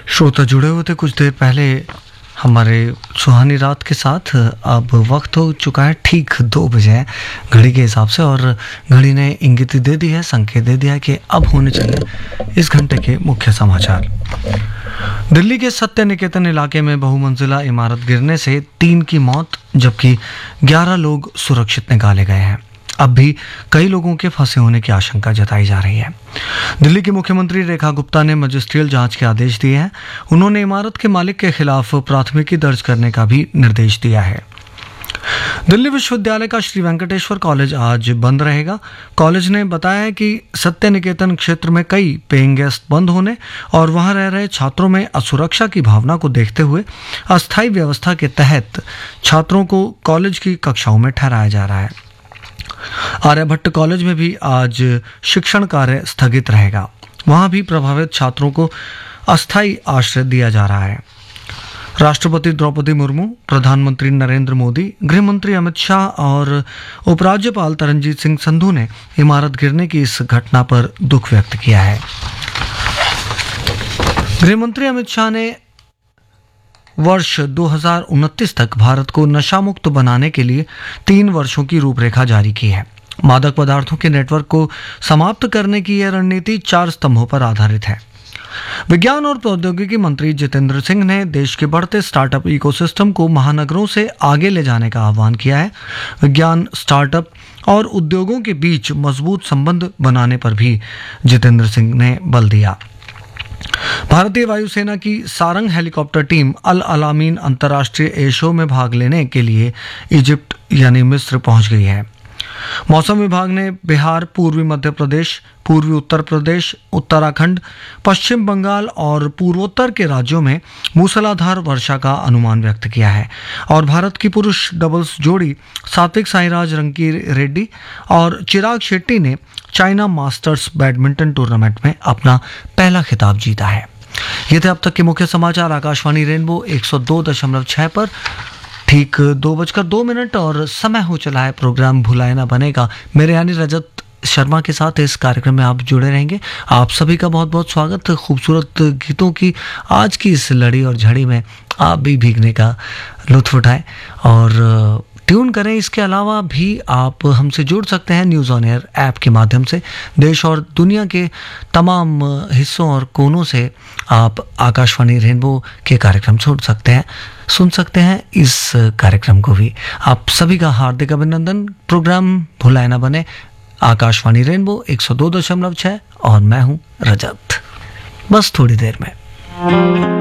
श्रोता जुड़े हुए थे कुछ देर पहले हमारे सुहानी रात के साथ। अब वक्त हो चुका है ठीक 2 बजे घड़ी के हिसाब से, और घड़ी ने इंगित दे दी है, संकेत दे दिया है कि अब होने चाहिए इस घंटे के मुख्य समाचार। दिल्ली के सत्य निकेतन इलाके में बहुमंजिला इमारत गिरने से 3 की मौत जबकि 11 लोग सुरक्षित निकाले गए हैं। अब भी कई लोगों के फंसे होने की आशंका जताई जा रही है। दिल्ली की मुख्यमंत्री रेखा गुप्ता ने मजिस्ट्रियल जांच के आदेश दिए हैं। उन्होंने इमारत के मालिक के खिलाफ प्राथमिकी दर्ज करने का भी निर्देश दिया है। दिल्ली विश्वविद्यालय का श्री वेंकटेश्वर कॉलेज आज बंद रहेगा। कॉलेज ने बताया है कि सत्य निकेतन क्षेत्र में कई पेइंग गेस्ट बंद होने और वहां रह रहे छात्रों में असुरक्षा की भावना को देखते हुए अस्थायी व्यवस्था के तहत छात्रों को कॉलेज की कक्षाओं में ठहराया जा रहा है। आर्यभट्ट कॉलेज में भी आज शिक्षण कार्य स्थगित रहेगा। वहां भी प्रभावित छात्रों को अस्थायी आश्रय दिया जा रहा है। राष्ट्रपति द्रौपदी मुर्मू, प्रधानमंत्री नरेंद्र मोदी, गृह मंत्री अमित शाह और उपराज्यपाल तरनजीत सिंह संधू ने इमारत गिरने की इस घटना पर दुख व्यक्त किया है। गृह मंत्री अमित शाह ने वर्ष 2029 तक भारत को नशा मुक्त बनाने के लिए 3 वर्षों की रूपरेखा जारी की है। मादक पदार्थों के नेटवर्क को समाप्त करने की यह रणनीति 4 स्तंभों पर आधारित है। विज्ञान और प्रौद्योगिकी मंत्री जितेंद्र सिंह ने देश के बढ़ते स्टार्टअप इकोसिस्टम को महानगरों से आगे ले जाने का आह्वान किया है। विज्ञान, स्टार्टअप और उद्योगों के बीच मजबूत संबंध बनाने पर भी जितेंद्र सिंह ने बल दिया। भारतीय वायुसेना की सारंग हेलीकॉप्टर टीम अल अलामीन अंतर्राष्ट्रीय एयर शो में भाग लेने के लिए इजिप्ट यानी मिस्र पहुंच गई है। मौसम विभाग ने बिहार, पूर्वी मध्य प्रदेश, पूर्वी उत्तर प्रदेश, उत्तराखंड, पश्चिम बंगाल और पूर्वोत्तर के राज्यों में मूसलाधार वर्षा का अनुमान व्यक्त किया है। और भारत की पुरुष डबल्स जोड़ी सात्विक साईराज रंकीरेड्डी और चिराग शेट्टी ने चाइना मास्टर्स बैडमिंटन टूर्नामेंट में अपना पहला खिताब जीता है। ये थे अब तक के मुख्य समाचार। आकाशवाणी रेनबो 102.6 पर ठीक 2:02 और समय हो चला है प्रोग्राम भुलाए ना बनेगा। मेरे यानी रजत शर्मा के साथ इस कार्यक्रम में आप जुड़े रहेंगे। आप सभी का बहुत बहुत स्वागत। खूबसूरत गीतों की आज की इस लड़ी और झड़ी में आप भी भीगने का लुत्फ उठाएं और ट्यून करें। इसके अलावा भी आप हमसे जुड़ सकते हैं न्यूज़ ऑन एयर ऐप के माध्यम से। देश और दुनिया के तमाम हिस्सों और कोनों से आप आकाशवाणी रेनबो के कार्यक्रम सुन सकते हैं इस कार्यक्रम को भी। आप सभी का हार्दिक अभिनंदन। प्रोग्राम भुलाए ना बने, आकाशवाणी रेनबो 102.6 और मैं हूं रजत। बस थोड़ी देर में